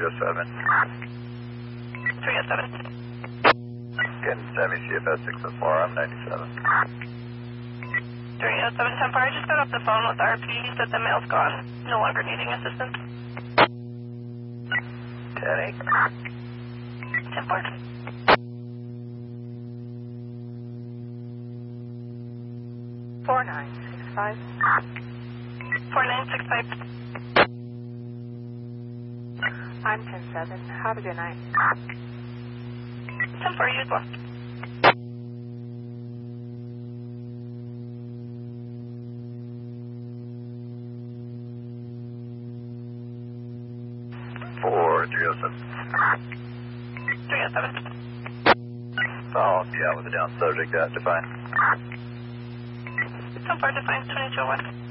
307. 307. Again, Sammy CFS 604, I'm 97. 307 Temper, I just got off the phone with RP, said the mail's gone, no longer needing assistance. 10-8. Temper. Four 4965. 4965. I'm 10-7. Have a good night. Temper, you as well. Four 307. 307. Follow me out with a down subject at define. Temper defines 2201.